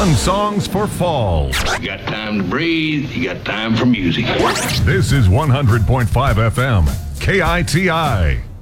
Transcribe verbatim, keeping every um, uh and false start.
Fun songs for fall. You got time to breathe, you got time for music. This is one hundred point five F M, K I T I.